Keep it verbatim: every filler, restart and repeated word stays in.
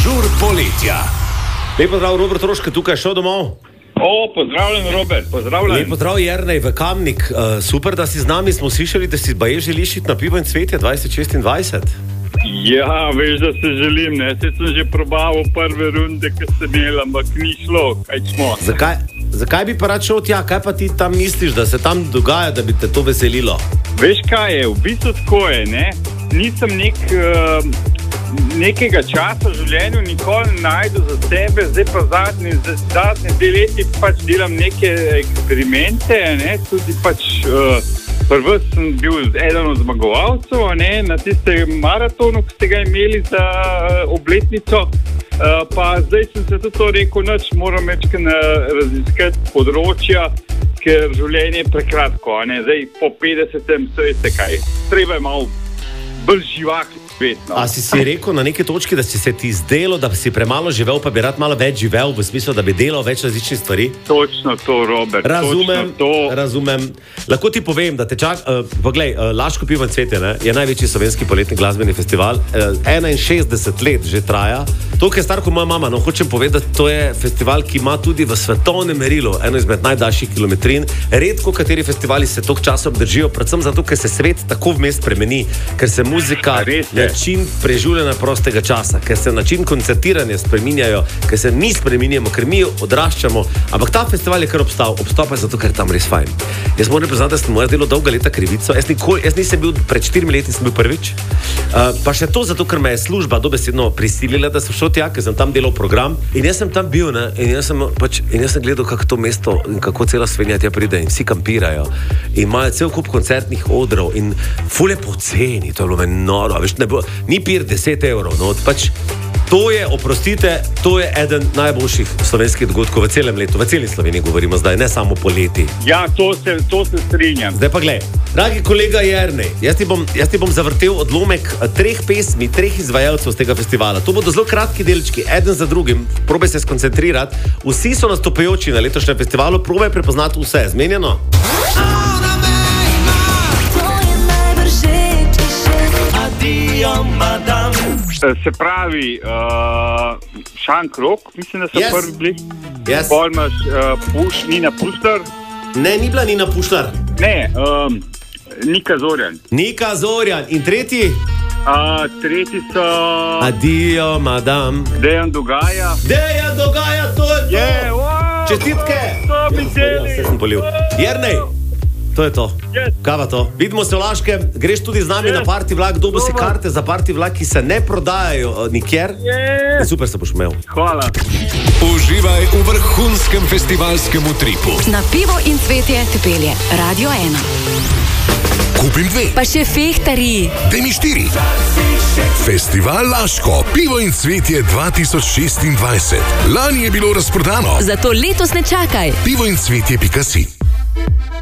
Žur poletja. Lepo zdrav, Robert Roške, tukaj šel domov. O, pozdravljen, Robert, pozdravljen. Lepo zdrav, Jernej v Kamnik. Uh, super, da si z nami, smo slišali, da si baje želiš iti na Pivo in cvetje dvajset šestindvajset. Ja, veš, da se želim, ne? Se sem že probaval prve runde, ki sem imel, ampak ni šlo, kaj smo. Zakaj, zakaj bi pa rad šel tja? Kaj pa ti tam misliš, da se tam dogaja, da bi te to veselilo? Veš kaj je, v bistvu tako je, ne? Nisem nek, uh, nekega časa v življenju nikoli najdel za sebe, zdaj pa zadnji, zadnji dve leti pač delam neke eksperimente, ne? Tudi pač... Uh, Prvi sem bil eden od zmagovalcev, ne, na tistem maratonu, ki ste ga imeli za uh, obletnico, uh, pa zdaj sem se tudi to rekel, noč moram večkrat raziskati področja, ker življenje je prekratko, ne, zdaj po petdesetem, to veste kaj, treba je malo bolj živahno. No. A si si rekel na neki točki, da si se ti zdelo, da si premalo živel, pa bi rad malo več živel, v smislu, da bi delal več različnih stvari? Točno to, Robert. Razumem, to. razumem. Lahko ti povem, da te čak... Uh, poglej, uh, Laško Pivo in cvetje, ne, je največji slovenski poletni glasbeni festival. Uh, enainšestdeset let že traja. To, kar je star kot moja mama, no, hočem povedati, to je festival, ki ima tudi v svetovnem merilu eno izmed najdaljših kilometrin. Redko kateri festivali se toliko časa obdržijo, predvsem zato, ker se svet tako vmes spremeni, ker se muzika... način preživljanja prostega časa, ker se način koncertiranja spreminjajo, ker se mi spreminjamo, ker mi odraščamo, ampak ta festival je kar obstal, obstal pa zato, ker je tam res fajn. Jaz moram priznati, da sem moja delo dolga leta krivico, jaz, nikoli, jaz nisem bil, pred štirimi leti sem bil prvič, uh, pa še to zato, ker me je služba dobesedno prisilila, da sem šel tja, ker sem tam delal program in jaz sem tam bil, ne, in jaz sem, pač, in jaz sem gledal, kako to mesto in kako cela Slovenija tja pride in vsi kampirajo in imajo cel kup koncertnih odrov in ful je poceni, to je bilo meni noro, veš, ne bo, ni pir deset evrov, no, pač to je, oprostite, to je eden najboljših slovenskih dogodkov v celem letu, v celi Sloveniji govorimo zdaj, ne samo poleti. Ja, to se, to se strinjam. Zdaj pa gled, dragi kolega Jernej, jaz ti bom, jaz ti bom zavrtel odlomek treh pesmi, treh izvajalcev z tega festivala. To bodo zelo kratki delčki, eden za drugim, probaj se skoncentrirati. Vsi so nastopajoči na letošnjem festivalu, probaj prepoznati vse, zmenjeno? Se pravi, uh, Šankrok, mislim, da so yes. prvi bili. Yes. Pol imaš uh, Puš, Nina Puštar. Ne, ni bila Nina Puštar. Ne, um, Nika Zorjan. Nika Zorjan. In tretji? Uh, tretji so... Adijo, madam. Dejan Dogaja. Dejan Dogaja, to je to. Yeah, wow, čestitke. To bi deli. Ja, se sem polil. Jernej. To je to. Yes. Kaj pa to? Vidimo se v Laškem, greš tudi z nami yes. na party vlak, dobo si karte za party vlak, ki se ne prodajajo nikjer. Yes. Super se boš imel. Hvala. Uživaj v vrhunskem festivalskem utripu. Na Pivo in cvetje te pelje Radio ena. Kupim dve. Pa še fehtari. Dej mi štiri. Festival Laško, Pivo in cvetje dva tisoč šestindvajset. Lani je bilo razprodano. Zato letos ne čakaj. pivo in cvetje pika si.